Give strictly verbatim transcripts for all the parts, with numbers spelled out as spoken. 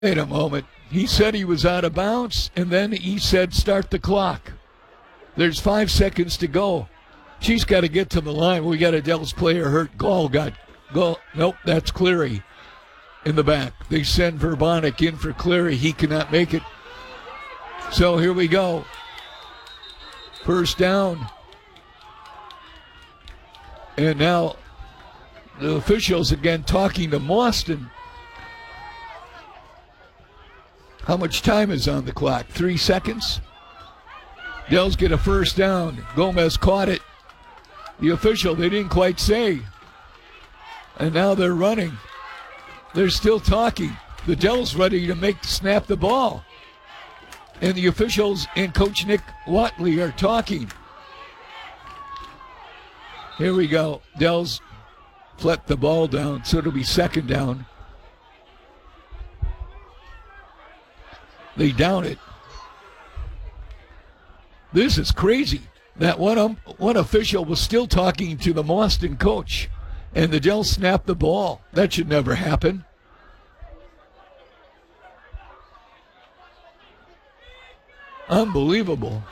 Wait a moment. He said he was out of bounds, and then he said start the clock. There's five seconds to go. She's got to get to the line. We got a Dells player hurt. Gall got Gall. Nope, that's Cleary in the back. They send Verbonik in for Cleary. He cannot make it. So here we go. First down. And now the officials again talking to Mauston. How much time is on the clock? Three seconds. Dells get a first down. Gomez caught it. The official, they didn't quite say. And now they're running. They're still talking. The Dells ready to make snap the ball. And the officials and Coach Nick Watley are talking. Here we go. Dells flet the ball down, so it'll be second down. They down it. This is crazy. That one um, one official was still talking to the Mauston coach, and the Dells snapped the ball. That should never happen. Unbelievable.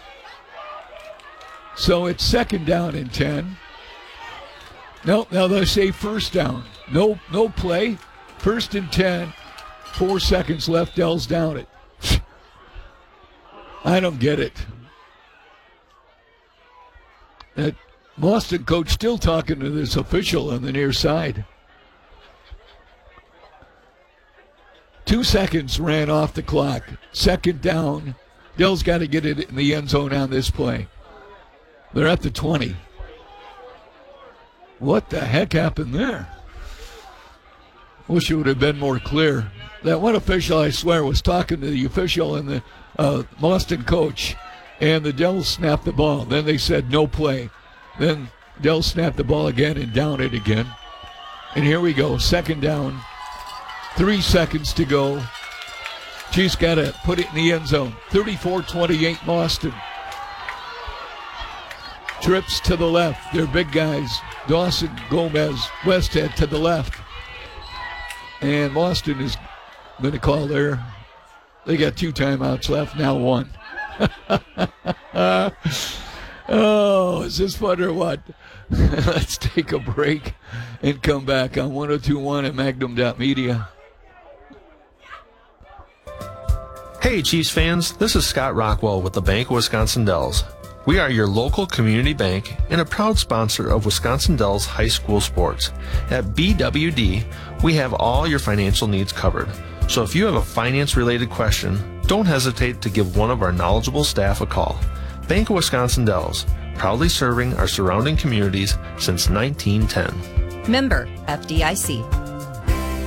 So it's second down and ten. No, now they say first down. No, no play. First and ten. Four seconds left. Dells down it. I don't get it. That Mauston coach still talking to this official on the near side. Two seconds ran off the clock. Second down. Dells got to get it in the end zone on this play. They're at the twenty. What the heck happened there? Wish it would have been more clear. That one official, I swear, was talking to the official and the uh, Mauston coach, and the Dells snapped the ball. Then they said no play. Then Dells snapped the ball again and down it again. And here we go, second down. Three seconds to go. She's got to put it in the end zone. thirty-four twenty-eight Mauston. Trips to the left. They're big guys. Dawson, Gomez, Westhead to the left. And Mauston is going to call there. They got two timeouts left, now one. Oh, is this fun or what? Let's take a break and come back on one oh two point one at Magnum dot media. Hey, Chiefs fans, this is Scott Rockwell with the Bank of Wisconsin Dells. We are your local community bank and a proud sponsor of Wisconsin Dells High School sports. At B W D, we have all your financial needs covered. So if you have a finance-related question, don't hesitate to give one of our knowledgeable staff a call. Bank of Wisconsin Dells, proudly serving our surrounding communities since nineteen ten. Member F D I C.